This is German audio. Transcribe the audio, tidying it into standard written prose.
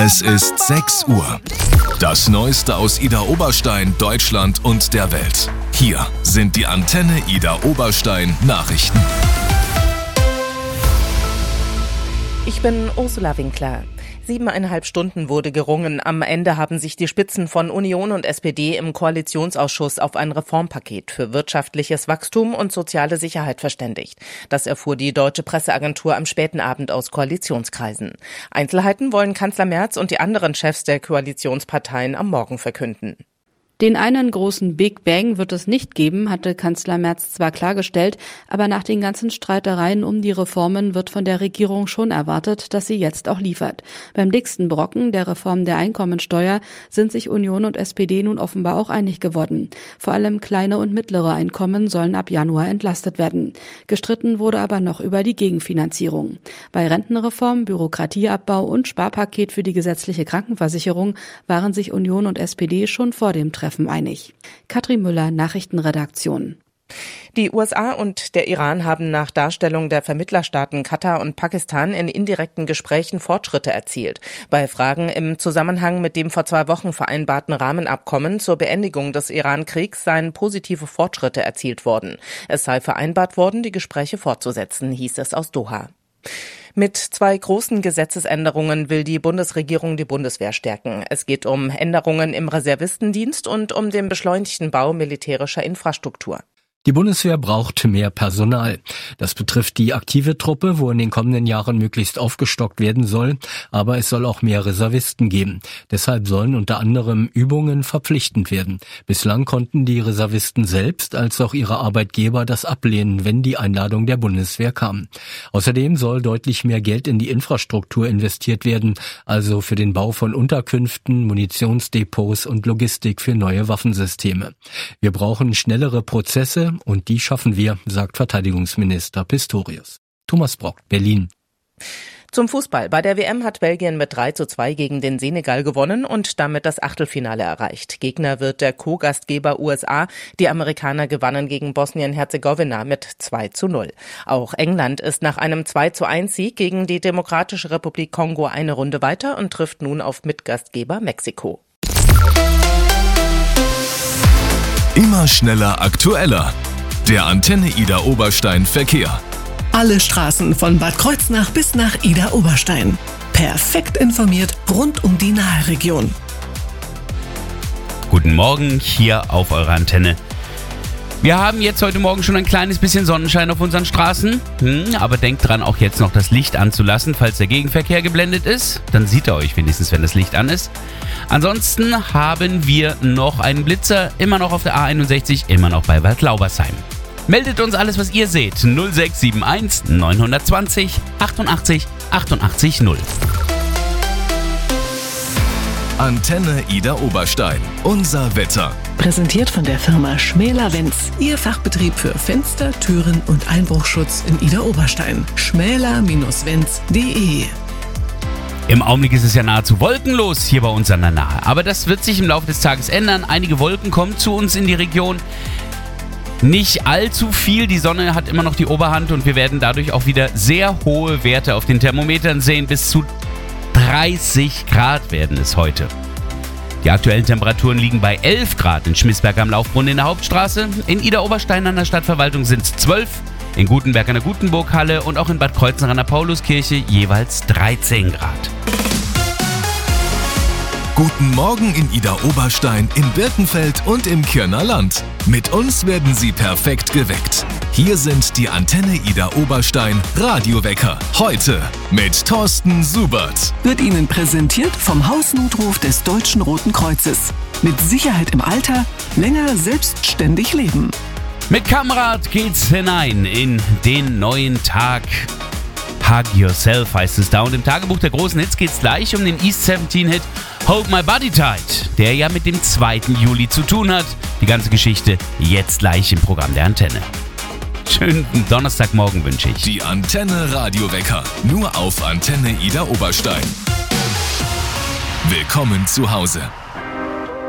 Es ist 6 Uhr. Das Neueste aus Idar Oberstein, Deutschland und der Welt. Hier sind die Antenne Idar Oberstein Nachrichten. Ich bin Ursula Winkler. 7,5 Stunden wurde gerungen. Am Ende haben sich die Spitzen von Union und SPD im Koalitionsausschuss auf ein Reformpaket für wirtschaftliches Wachstum und soziale Sicherheit verständigt. Das erfuhr die Deutsche Presseagentur am späten Abend aus Koalitionskreisen. Einzelheiten wollen Kanzler Merz und die anderen Chefs der Koalitionsparteien am Morgen verkünden. Den einen großen Big Bang wird es nicht geben, hatte Kanzler Merz zwar klargestellt, aber nach den ganzen Streitereien um die Reformen wird von der Regierung schon erwartet, dass sie jetzt auch liefert. Beim dicksten Brocken, der Reform der Einkommensteuer, sind sich Union und SPD nun offenbar auch einig geworden. Vor allem kleine und mittlere Einkommen sollen ab Januar entlastet werden. Gestritten wurde aber noch über die Gegenfinanzierung. Bei Rentenreform, Bürokratieabbau und Sparpaket für die gesetzliche Krankenversicherung waren sich Union und SPD schon vor dem Treffen einig. Katrin Müller, Nachrichtenredaktion. Die USA und der Iran haben nach Darstellung der Vermittlerstaaten Katar und Pakistan in indirekten Gesprächen Fortschritte erzielt. Bei Fragen im Zusammenhang mit dem vor 2 Wochen vereinbarten Rahmenabkommen zur Beendigung des Iran-Kriegs seien positive Fortschritte erzielt worden. Es sei vereinbart worden, die Gespräche fortzusetzen, hieß es aus Doha. Mit 2 großen Gesetzesänderungen will die Bundesregierung die Bundeswehr stärken. Es geht um Änderungen im Reservistendienst und um den beschleunigten Bau militärischer Infrastruktur. Die Bundeswehr braucht mehr Personal. Das betrifft die aktive Truppe, wo in den kommenden Jahren möglichst aufgestockt werden soll. Aber es soll auch mehr Reservisten geben. Deshalb sollen unter anderem Übungen verpflichtend werden. Bislang konnten die Reservisten selbst als auch ihre Arbeitgeber das ablehnen, wenn die Einladung der Bundeswehr kam. Außerdem soll deutlich mehr Geld in die Infrastruktur investiert werden, also für den Bau von Unterkünften, Munitionsdepots und Logistik für neue Waffensysteme. Wir brauchen schnellere Prozesse, und die schaffen wir, sagt Verteidigungsminister Pistorius. Thomas Brock, Berlin. Zum Fußball. Bei der WM hat Belgien mit 3:2 gegen den Senegal gewonnen und damit das Achtelfinale erreicht. Gegner wird der Co-Gastgeber USA. Die Amerikaner gewannen gegen Bosnien-Herzegowina mit 2:0. Auch England ist nach einem 2:1-Sieg gegen die Demokratische Republik Kongo eine Runde weiter und trifft nun auf Mitgastgeber Mexiko. Immer schneller, aktueller. Der Antenne Idar Oberstein Verkehr. Alle Straßen von Bad Kreuznach bis nach Idar Oberstein. Perfekt informiert rund um die Nahregion. Guten Morgen hier auf eurer Antenne. Wir haben jetzt heute Morgen schon ein kleines bisschen Sonnenschein auf unseren Straßen. Aber denkt dran, auch jetzt noch das Licht anzulassen, falls der Gegenverkehr geblendet ist. Dann seht ihr euch wenigstens, wenn das Licht an ist. Ansonsten haben wir noch einen Blitzer, immer noch auf der A61, immer noch bei Waldlaubersheim. Meldet uns alles, was ihr seht. 0671 920 88 88 0. Antenne Idar Oberstein. Unser Wetter. Präsentiert von der Firma Schmäler-Wenz. Ihr Fachbetrieb für Fenster, Türen und Einbruchschutz in Idar Oberstein. schmäler-wenz.de. Im Augenblick ist es ja nahezu wolkenlos hier bei uns an der Nahe. Aber das wird sich im Laufe des Tages ändern. Einige Wolken kommen zu uns in die Region. Nicht allzu viel. Die Sonne hat immer noch die Oberhand und wir werden dadurch auch wieder sehr hohe Werte auf den Thermometern sehen. Bis zu 30 Grad werden es heute. Die aktuellen Temperaturen liegen bei 11 Grad in Schmissberg am Laufbrunnen in der Hauptstraße. In Idar Oberstein an der Stadtverwaltung sind es 12, in Gutenberg an der Gutenburghalle und auch in Bad Kreuznach an der Pauluskirche jeweils 13 Grad. Guten Morgen in Idar Oberstein, in Birkenfeld und im Kirner Land. Mit uns werden Sie perfekt geweckt. Hier sind die Antenne Idar Oberstein Radiowecker. Heute mit Thorsten Subert. Wird Ihnen präsentiert vom Hausnotruf des Deutschen Roten Kreuzes. Mit Sicherheit im Alter, länger selbstständig leben. Mit Kamrat geht's hinein in den neuen Tag. Hug Yourself heißt es da. Und im Tagebuch der großen Hits geht's gleich um den East 17-Hit Hold My Body Tight, der ja mit dem 2. Juli zu tun hat. Die ganze Geschichte jetzt gleich im Programm der Antenne. Schönen Donnerstagmorgen wünsche ich. Die Antenne Radiowecker, nur auf Antenne Idar Oberstein. Willkommen zu Hause.